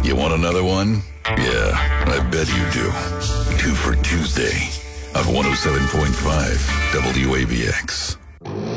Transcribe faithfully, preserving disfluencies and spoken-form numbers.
You want another one? Yeah, I bet you do. Two for Tuesday on one oh seven point five W A B X.